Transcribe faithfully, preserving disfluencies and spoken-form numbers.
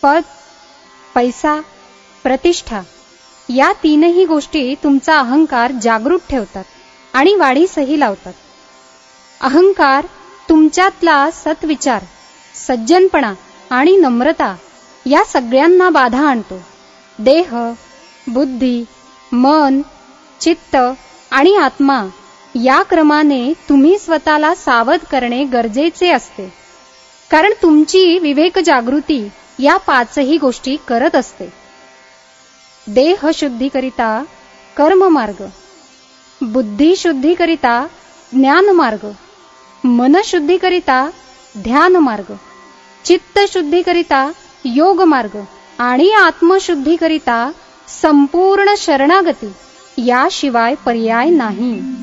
पद, पैसा, प्रतिष्ठा या तीनही गोष्टी तुमचा अहंकार जागृत ठेवतात आणि वाढीसही लावतात. अहंकार तुमच्यातला सत्विचार, सज्जनपणा आणि नम्रता या सगळ्यांना बाधा आणतो. देह, बुद्धी, मन, चित्त आणि आत्मा या क्रमाने तुम्ही स्वतःला सावध करणे गरजेचे असते, कारण तुमची विवेक जागृती या पाचही गोष्टी करत असते. देह शुद्धीकरिता कर्ममार्ग, बुद्धी शुद्धीकरिता ज्ञानमार्ग, मनशुद्धीकरिता ध्यानमार्ग, चित्त शुद्धीकरिता योगमार्ग आणि आत्मशुद्धीकरिता संपूर्ण शरणागती याशिवाय पर्याय नाही.